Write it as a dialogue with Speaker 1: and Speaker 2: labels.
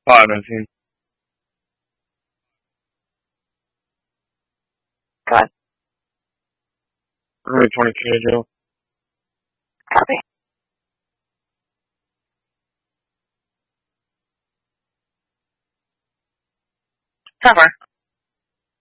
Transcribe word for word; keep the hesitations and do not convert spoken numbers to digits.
Speaker 1: five nineteen.
Speaker 2: Go ahead.
Speaker 1: Early twenty K, Joe.
Speaker 2: Copy. Software.